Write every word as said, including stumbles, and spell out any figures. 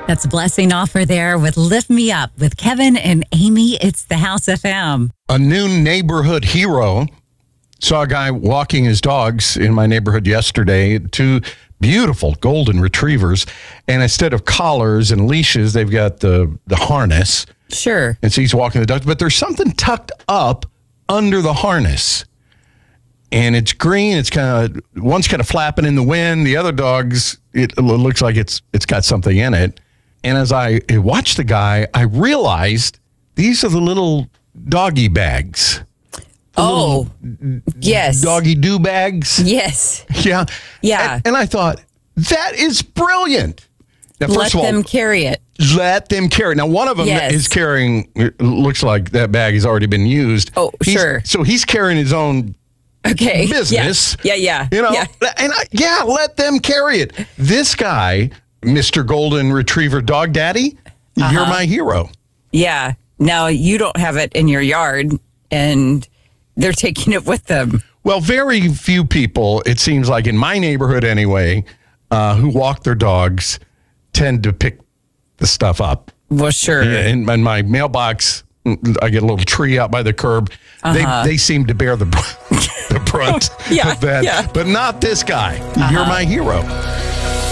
That's a blessing offer there with Lift Me Up with Kevin and Amy. It's the House F M. A new neighborhood hero. Saw a guy walking his dogs in my neighborhood yesterday. Two beautiful golden retrievers. And instead of collars and leashes, they've got the, the harness. Sure. And so he's walking the dogs. But there's something tucked up under the harness. And it's green. It's kind of, one's kind of flapping in the wind. The other dog's, it looks like it's it's got something in it. And as I watched the guy, I realized these are the little doggy bags. Oh, yes. Doggy do bags. Yes. Yeah. Yeah. And, and I thought, that is brilliant. Now, first Let of all, them carry it. Let them carry. Now, one of them Yes. is carrying, it looks like that bag has already been used. Oh, He's- sure. So he's carrying his own Okay. business. Yeah, yeah. yeah. You know, Yeah. and I, yeah, let them carry it. This guy, Mister Golden Retriever Dog Daddy, Uh-huh. you're my hero. Yeah. Now, you don't have it in your yard, and they're taking it with them. Well, very few people, it seems like in my neighborhood anyway, uh, who walk their dogs tend to pick the stuff up. Well, sure. Yeah, in, in my mailbox, I get a little tree out by the curb. Uh-huh. They they seem to bear the, the brunt Yeah, of that. yeah. But not this guy. You're my hero.